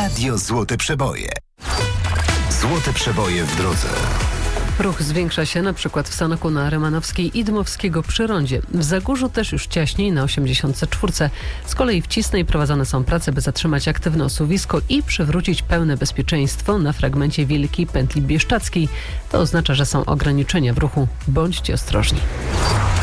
Radio Złote Przeboje. Złote Przeboje w drodze. Ruch zwiększa się na przykład w Sanoku na Rymanowskiej i Dmowskiego przy rondzie. W Zagórzu też już ciaśniej na 84. Z kolei w Cisnej prowadzone są prace, by zatrzymać aktywne osuwisko i przywrócić pełne bezpieczeństwo na fragmencie Wielkiej Pętli Bieszczackiej. To oznacza, że są ograniczenia w ruchu. Bądźcie ostrożni.